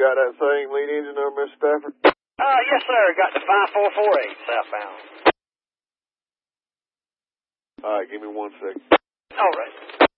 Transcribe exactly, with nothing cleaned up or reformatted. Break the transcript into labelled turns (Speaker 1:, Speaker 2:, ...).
Speaker 1: got that same lead engine number, Mister Stafford?
Speaker 2: Uh, yes, sir. Got the five four four eight southbound.
Speaker 1: All right, give me one second.
Speaker 2: All right.